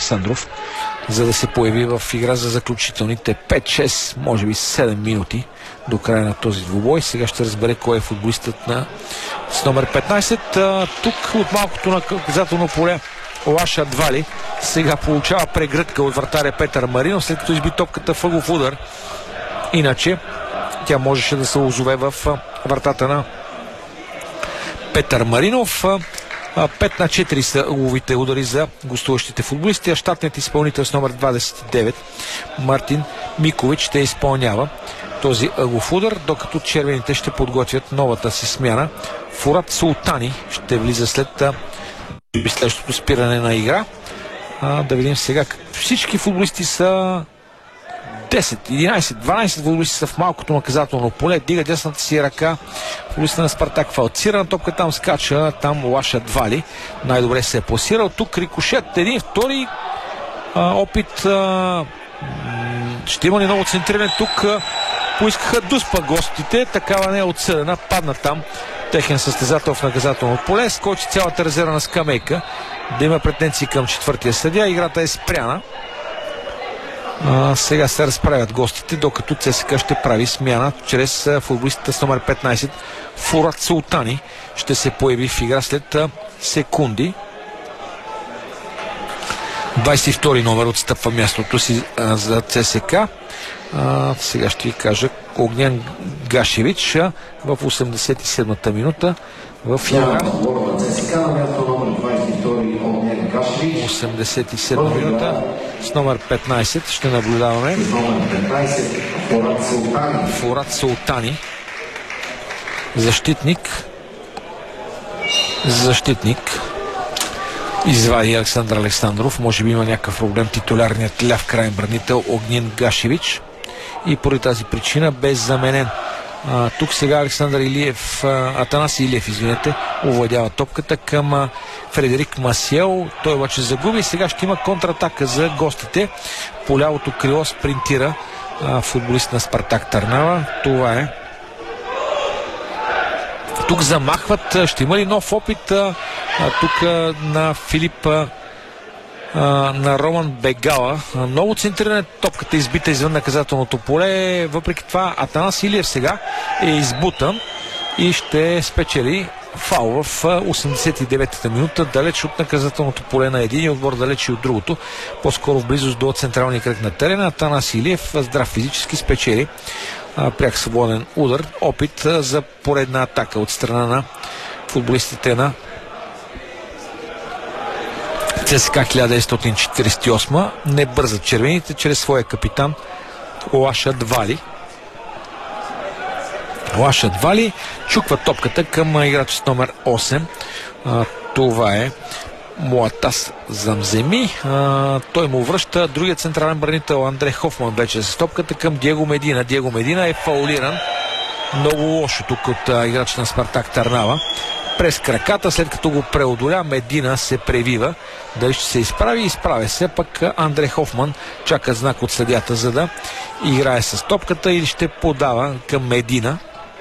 Александров, за да се появи в игра за заключителните 5-6, може би 7 минути до края на този двубой. Сега ще разбере кой е футболистът с номер 15. Тук от малкото наказателно поле Лаша Двали сега получава прегръдка от вратаря Петър Маринов, след като изби топката в ъгов удар. Иначе тя можеше да се озове в вратата на Петър Маринов. 5-4 са ъговите удари за гостуващите футболисти, а щатният изпълнител с номер 29 Мартин Микович ще изпълнява този ъгов удар, докато червените ще подготвят новата си смяна. Фурат Султани ще влиза след следващото спиране на игра. Да видим сега. Всички футболисти са 10, 11, 12 футболисти са в малкото наказателно поле. Дига десната си ръка футболиста на Спартак, фалцира на топка, там скача, там Лаша Двали най-добре се е пласирал. Тук рикошет, един, втори опит. Ще има ли ново центриране? Тук поискаха Дуспа гостите, такава не е отсъдена, падна там техен състезател в наказателно поле, скочи цялата резервна скамейка да има претенции към четвъртия съдия. Играта е спряна. Сега се разправят гостите, докато ЦСКА ще прави смяна чрез футболистите с номер 15 Фурат Султани. Ще се появи в игра след секунди. 22 номер отстъпва мястото си за ЦСКА. Сега ще ви кажа Огнян Гашевич в 87-та минута в игра. 87 минута с номер 15 ще наблюдаваме Фурат Султани, защитник извади Александър Александров. Може би има някакъв проблем титулярният ляв крайен бранител Огнян Гашевич и поради тази причина бе заменен. Тук сега Александър Илиев, Атанаси Илиев, овладява топката към Фредерик Масиел. Той обаче загуби. Сега ще има контратака за гостите. По лявото крило спринтира футболист на Спартак Търнава. Това е. Тук замахват. Ще има ли нов опит тук на Филип, на Роман Бегала? Много центриране, топката избита извън наказателното поле. Въпреки това Атанас Илиев сега е избутан и ще спечели фаул в 89-та минута, далеч от наказателното поле на един отбор, далеч и от другото, по-скоро в близост до централния кръг на терена. Атанас Илиев, здрав физически, спечели пряк свободен удар. Опит за поредна атака от страна на футболистите на ЦСКА 1948. Не бързат червените чрез своя капитан Лаша Двали. Лаша Двали чуква топката към играч с номер 8. Това е Муатас Замземи. Той му връща другия централен бранител Андре Хофман вече с топката към Диего Медина. Диего Медина е фаулиран много лошо тук от играч на Спартак Търнава. През краката, след като го преодоля, Медина се превива. Дали ще се изправя се, пък Андре Хофман чака знак от съдията, за да играе с топката или ще подава към Медина.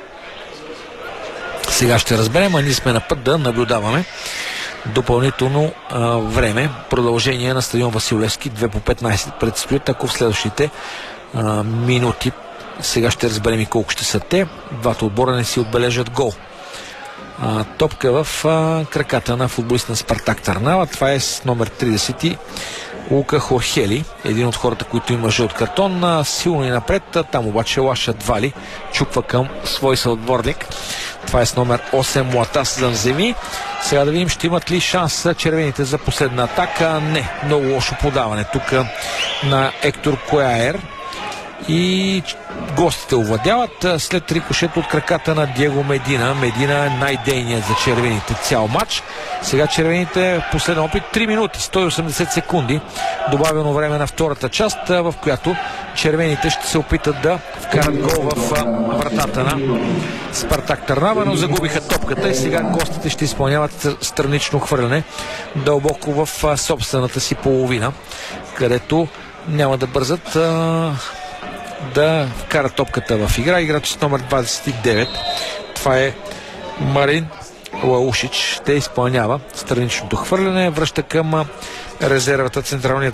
Сега ще разберем, а ние сме на път да наблюдаваме допълнително време. Продължение на стадион Васил Левски, 2 по 15 предстоят, ако в следващите минути. Сега ще разберем и колко ще са те. Двата отбора не си отбележат гол. Топка в краката на футболист на Спартак Търнава. Това е с номер 30 Лука Хорхели, един от хората, които има жълт картон. Силно и напред, там обаче Лаша Двали чуква към свой съотборник. Това е с номер 8 Муатас Замземи. Сега да видим, ще имат ли шанс червените за последна атака. Не, много лошо подаване тук на Ектор Кояер. И гостите овладяват след рикошет от краката на Диего Медина. Медина е най-дейният за червените цял матч. Сега червените последен опит 3 минути, 180 секунди добавено време на втората част, в която червените ще се опитат да вкарат гол в вратата на Спартак Търнава, но загубиха топката и сега гостите ще изпълняват странично хвърляне дълбоко в собствената си половина, където няма да бързат да вкара топката в игра. Играч с номер 29, това е Марин Лаушич, ще изпълнява страничното хвърляне, връща към резервата централният